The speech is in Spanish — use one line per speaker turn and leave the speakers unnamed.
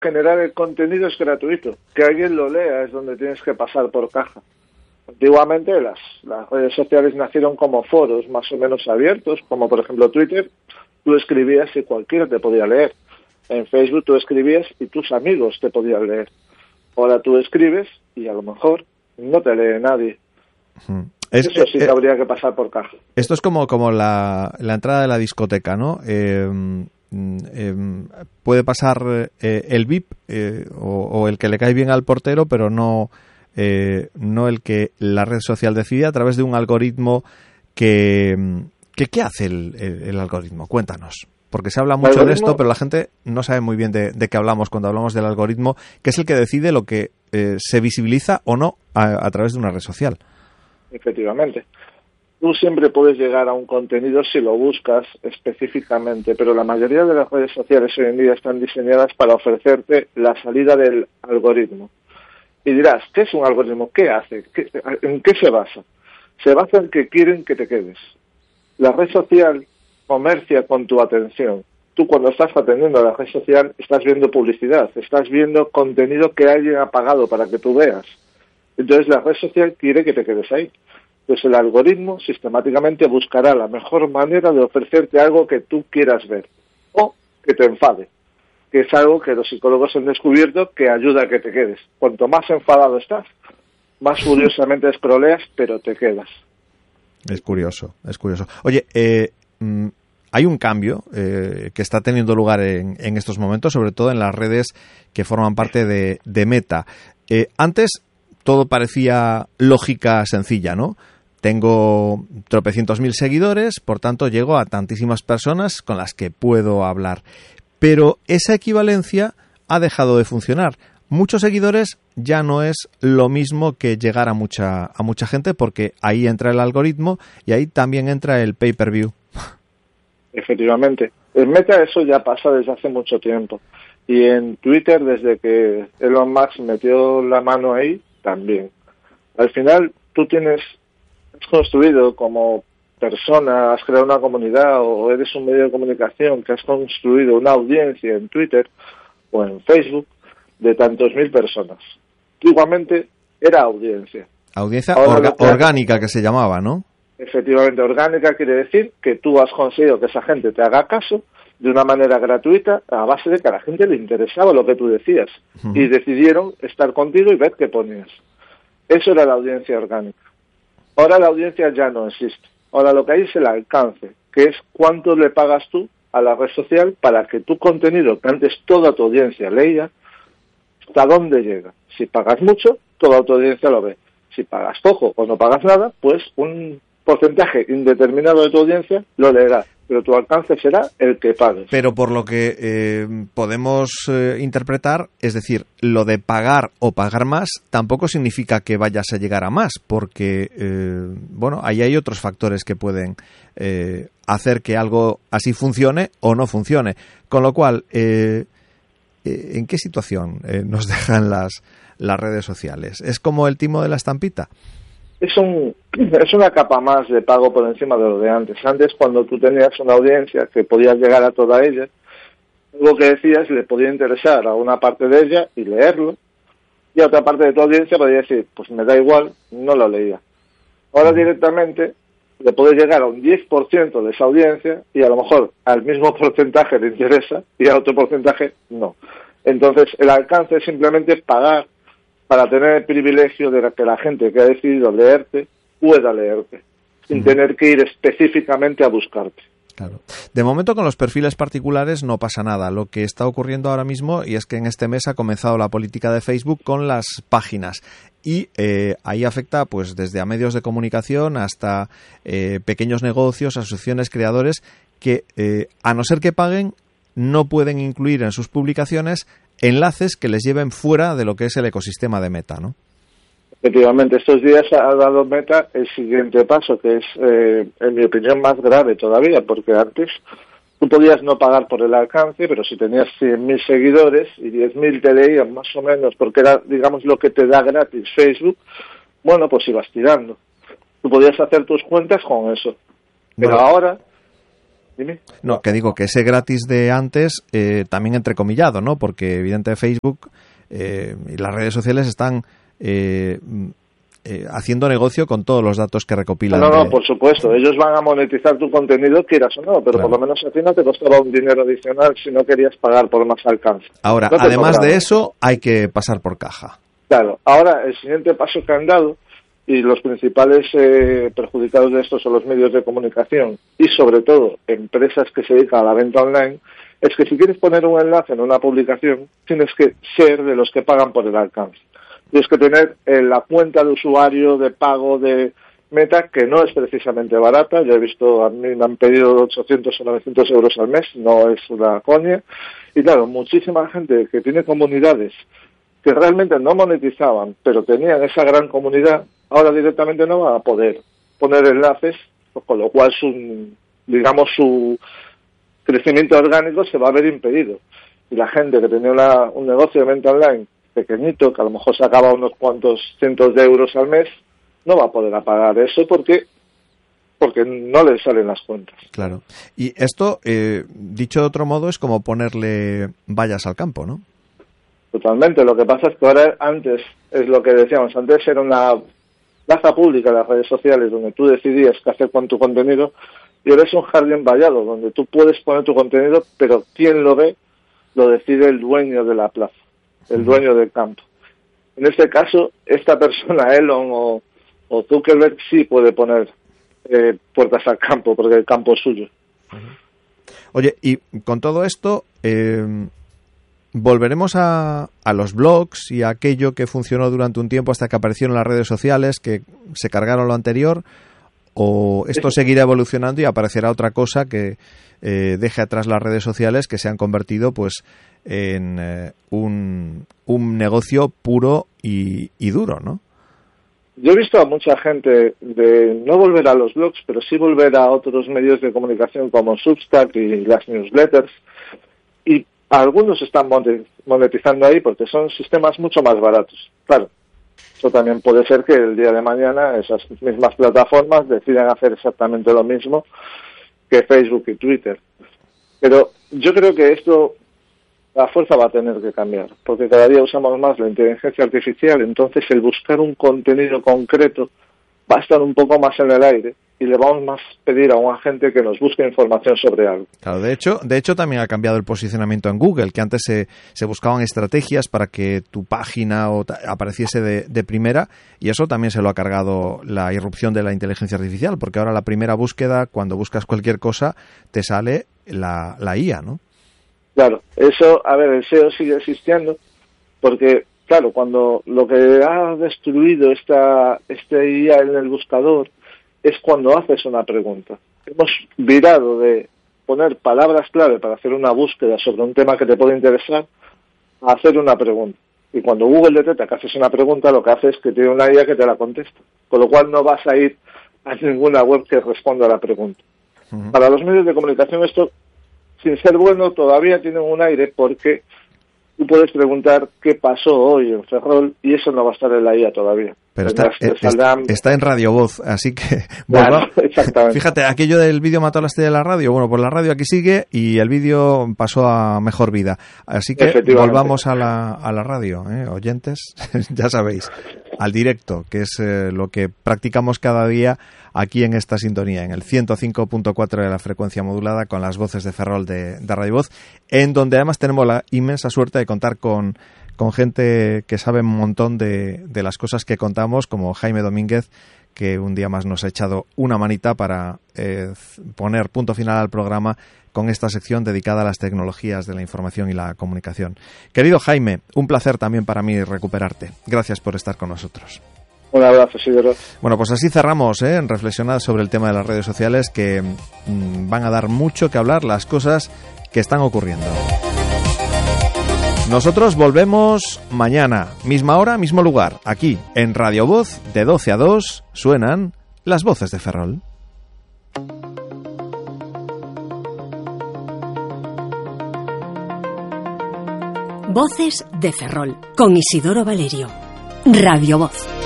generar el contenido es gratuito. Que alguien lo lea es donde tienes que pasar por caja. Antiguamente las redes sociales nacieron como foros más o menos abiertos, como por ejemplo Twitter. Tú escribías y cualquiera te podía leer. En Facebook tú escribías y tus amigos te podían leer. Ahora tú escribes y a lo mejor no te lee nadie. Eso sí que habría que pasar por caja.
Esto es como la entrada de la discoteca, ¿no? Puede pasar el VIP o el que le cae bien al portero, pero no el que la red social decide a través de un algoritmo que ¿qué hace el algoritmo? Cuéntanos. Porque se habla mucho de esto, pero la gente no sabe muy bien de qué hablamos cuando hablamos del algoritmo, que es el que decide lo que se visibiliza o no a través de una red social.
Efectivamente. Tú siempre puedes llegar a un contenido si lo buscas específicamente, pero la mayoría de las redes sociales hoy en día están diseñadas para ofrecerte la salida del algoritmo. Y dirás, ¿qué es un algoritmo? ¿Qué hace? ¿En qué se basa? Se basa en que quieren que te quedes. La red social comercia con tu atención. Tú cuando estás atendiendo a la red social estás viendo publicidad, estás viendo contenido que alguien ha pagado para que tú veas. Entonces la red social quiere que te quedes ahí. Entonces el algoritmo sistemáticamente buscará la mejor manera de ofrecerte algo que tú quieras ver o que te enfade, que es algo que los psicólogos han descubierto que ayuda a que te quedes. Cuanto más enfadado estás, más furiosamente scrolleas, pero te quedas.
Es curioso. Oye, hay un cambio que está teniendo lugar en estos momentos, sobre todo en las redes que forman parte de Meta. Antes todo parecía lógica sencilla, ¿no? Tengo tropecientos mil seguidores, por tanto llego a tantísimas personas con las que puedo hablar. Pero esa equivalencia ha dejado de funcionar. Muchos seguidores ya no es lo mismo que llegar a mucha gente, porque ahí entra el algoritmo y ahí también entra el pay-per-view.
Efectivamente. En Meta eso ya pasa desde hace mucho tiempo. Y en Twitter, desde que Elon Musk metió la mano ahí, también. Al final, tú has construido como persona, has creado una comunidad o eres un medio de comunicación que has construido una audiencia en Twitter o en Facebook de tantos mil personas. Igualmente era audiencia.
Audiencia orgánica que se llamaba, ¿no?
Efectivamente, orgánica quiere decir que tú has conseguido que esa gente te haga caso de una manera gratuita a base de que a la gente le interesaba lo que tú decías y decidieron estar contigo y ver qué ponías. Eso era la audiencia orgánica. Ahora la audiencia ya no existe. Ahora lo que hay es el alcance, que es cuánto le pagas tú a la red social para que tu contenido, que antes toda tu audiencia leía, hasta dónde llega. Si pagas mucho, toda tu audiencia lo ve. Si pagas poco o no pagas nada, pues un porcentaje indeterminado de tu audiencia lo leerá, pero tu alcance será el que pagues.
Pero por lo que podemos interpretar, es decir, lo de pagar o pagar más tampoco significa que vayas a llegar a más, porque ahí hay otros factores que pueden hacer que algo así funcione o no funcione. Con lo cual, ¿en qué situación nos dejan las redes sociales? ¿Es como el timo de la estampita?
Es una capa más de pago por encima de lo de antes. Antes, cuando tú tenías una audiencia que podías llegar a toda ella, lo que decías le podía interesar a una parte de ella y leerlo, y a otra parte de tu audiencia podía decir, pues me da igual, no lo leía. Ahora directamente le puede llegar a un 10% de esa audiencia y a lo mejor al mismo porcentaje le interesa y a otro porcentaje no. Entonces el alcance es simplemente pagar para tener el privilegio de que la gente que ha decidido leerte pueda leerte, sin tener que ir específicamente a buscarte.
Claro. De momento con los perfiles particulares no pasa nada. Lo que está ocurriendo ahora mismo, y es que en este mes ha comenzado la política de Facebook con las páginas, y ahí afecta pues desde a medios de comunicación hasta pequeños negocios, asociaciones, creadores que a no ser que paguen no pueden incluir en sus publicaciones enlaces que les lleven fuera de lo que es el ecosistema de Meta, ¿no?
Efectivamente, estos días ha dado Meta el siguiente paso, que es, en mi opinión, más grave todavía, porque antes tú podías no pagar por el alcance, pero si tenías 100.000 seguidores y 10.000 te leían más o menos, porque era, digamos, lo que te da gratis Facebook, bueno, pues ibas tirando. Tú podías hacer tus cuentas con eso. Pero ahora Dime.
No, que digo que ese gratis de antes, también entrecomillado, ¿no? Porque evidentemente Facebook y las redes sociales están haciendo negocio con todos los datos que recopilan.
No, por supuesto. Ellos van a monetizar tu contenido, quieras o no, pero
claro,
por lo menos a ti no te costaba un dinero adicional si no querías pagar por más alcance.
Ahora,
no
además de eso, hay que pasar por caja.
Claro. Ahora, el siguiente paso que han dado, y los principales perjudicados de esto son los medios de comunicación y, sobre todo, empresas que se dedican a la venta online, es que si quieres poner un enlace en una publicación, tienes que ser de los que pagan por el alcance. Tienes que tener la cuenta de usuario de pago de Meta, que no es precisamente barata. Yo he visto, a mí me han pedido 800 o 900 euros al mes, no es una coña. Y claro, muchísima gente que tiene comunidades que realmente no monetizaban, pero tenían esa gran comunidad, ahora directamente no van a poder poner enlaces, con lo cual su crecimiento orgánico se va a ver impedido. Y la gente que tenía un negocio de venta online pequeñito, que a lo mejor sacaba unos cuantos cientos de euros al mes, no va a poder pagar eso porque no le salen las cuentas.
Claro. Y esto, dicho de otro modo, es como ponerle vallas al campo, ¿no?
Totalmente. Lo que pasa es que ahora, antes, es lo que decíamos, antes era una plaza pública en las redes sociales donde tú decidías qué hacer con tu contenido, y ahora es un jardín vallado donde tú puedes poner tu contenido, pero quien lo ve lo decide el dueño de la plaza, el dueño del campo. En este caso, esta persona, Elon o Zuckerberg, sí puede poner puertas al campo, porque el campo es suyo.
Oye, y con todo esto, volveremos a los blogs y a aquello que funcionó durante un tiempo hasta que aparecieron las redes sociales, que se cargaron lo anterior, o esto seguirá evolucionando y aparecerá otra cosa que deje atrás las redes sociales, que se han convertido pues en un negocio puro y duro, ¿no?
Yo he visto a mucha gente de no volver a los blogs, pero sí volver a otros medios de comunicación como Substack y las newsletters, y algunos están monetizando ahí porque son sistemas mucho más baratos. Claro, eso también puede ser que el día de mañana esas mismas plataformas decidan hacer exactamente lo mismo que Facebook y Twitter. Pero yo creo que esto, la fuerza va a tener que cambiar, porque cada día usamos más la inteligencia artificial, entonces el buscar un contenido concreto va a estar un poco más en el aire y le vamos más a pedir a un agente que nos busque información sobre algo.
Claro, de hecho también ha cambiado el posicionamiento en Google, que antes se buscaban estrategias para que tu página apareciese de primera, y eso también se lo ha cargado la irrupción de la inteligencia artificial, porque ahora la primera búsqueda, cuando buscas cualquier cosa, te sale la IA, ¿no?
Claro, eso, a ver, el SEO sigue existiendo, porque, claro, cuando lo que ha destruido este IA en el buscador es cuando haces una pregunta. Hemos virado de poner palabras clave para hacer una búsqueda sobre un tema que te puede interesar a hacer una pregunta. Y cuando Google detecta que haces una pregunta, lo que hace es que tiene una IA que te la contesta. Con lo cual no vas a ir a ninguna web que responda a la pregunta. Uh-huh. Para los medios de comunicación esto, sin ser bueno, todavía tiene un aire, porque tú puedes preguntar qué pasó hoy en Ferrol y eso no va a estar en la IA todavía.
Pero está en Radio Voz, así que...
Claro, exactamente.
Fíjate, aquello del vídeo mató a la estrella de la radio. Bueno, pues la radio aquí sigue y el vídeo pasó a mejor vida. Así que volvamos a la radio, oyentes, ya sabéis, al directo, que es lo que practicamos cada día aquí en esta sintonía, en el 105.4 de la frecuencia modulada, con las voces de Ferrol de Radio Voz, en donde además tenemos la inmensa suerte de contar con gente que sabe un montón de las cosas que contamos, como Jaime Domínguez, que un día más nos ha echado una manita para poner punto final al programa con esta sección dedicada a las tecnologías de la información y la comunicación. Querido Jaime, un placer también para mí recuperarte. Gracias por estar con nosotros.
Un abrazo, Isidoro.
Bueno, pues así cerramos, en reflexionar sobre el tema de las redes sociales, que van a dar mucho que hablar, las cosas que están ocurriendo. Nosotros volvemos mañana, misma hora, mismo lugar. Aquí, en Radio Voz, de 12 a 2, suenan las voces de Ferrol.
Voces de Ferrol, con Isidoro Valerio. Radio Voz.